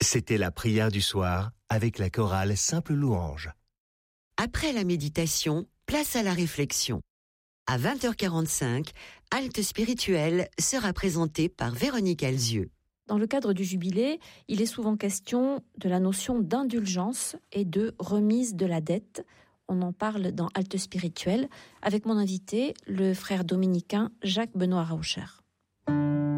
C'était la prière du soir avec la chorale Simple Louange. Après la méditation, place à la réflexion. À 20h45, Halte spirituelle sera présentée par Véronique Alzieux. Dans le cadre du jubilé, il est souvent question de la notion d'indulgence et de remise de la dette. On en parle dans Halte spirituelle avec mon invité, le frère dominicain Jacques Benoît Raucher.